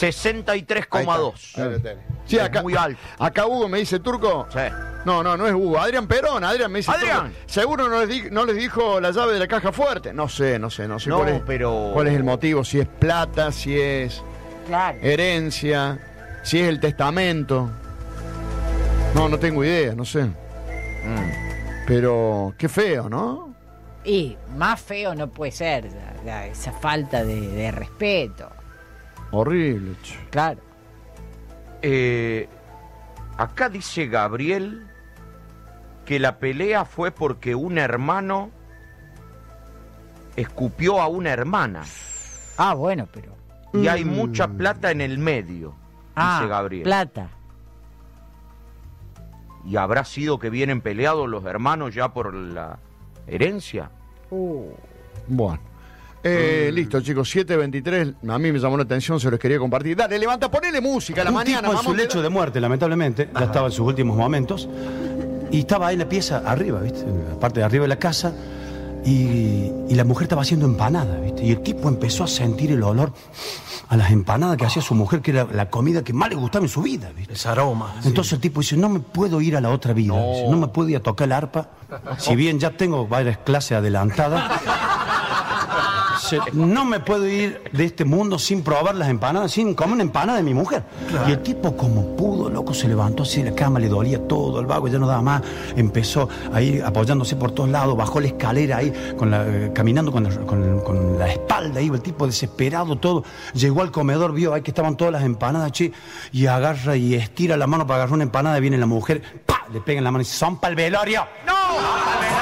63,2. Sí, acá, muy alto. Acá Hugo me dice, Turco. Sí. No es Hugo. Adrián Perón. Adrián me dice, Adrián. Turco, seguro no les dijo la llave de la caja fuerte. No sé No, cuál es el motivo. Si es plata, si es herencia, si es el testamento. No tengo idea, no sé. Pero qué feo, ¿no? Y más feo no puede ser esa falta de respeto. Horrible, che. Claro. Acá dice Gabriel que la pelea fue porque un hermano escupió a una hermana. Ah, bueno, pero... Y hay mucha plata en el medio, dice Gabriel. Plata. ¿Y habrá sido que vienen peleados los hermanos ya por la herencia? Bueno. Listo, chicos, 7:23. A mí me llamó la atención, se los quería compartir. Dale, levanta, ponele música a la mañana. Tipo en su lecho de muerte, lamentablemente, ya estaba en sus últimos momentos. Y estaba ahí en la pieza arriba, ¿viste? En la parte de arriba de la casa. Y la mujer estaba haciendo empanadas, ¿viste? Y el tipo empezó a sentir el olor a las empanadas que hacía su mujer, que era la comida que más le gustaba en su vida, ¿viste? Ese aroma. Entonces el tipo dice, no me puedo ir a la otra vida. Dice, no me puedo ir a tocar el arpa. Si bien ya tengo varias clases adelantadas. No me puedo ir de este mundo sin probar las empanadas, sin comer una empanada de mi mujer. Claro. Y el tipo, como pudo, loco, se levantó así de la cama, le dolía todo el vago, ya no daba más. Empezó a ir apoyándose por todos lados, bajó la escalera ahí, caminando con la espalda, iba el tipo desesperado, todo. Llegó al comedor, vio ahí que estaban todas las empanadas, che, y agarra y estira la mano para agarrar una empanada, viene la mujer, ¡pah! Le pega en la mano y dice, ¡son para el velorio! ¡No!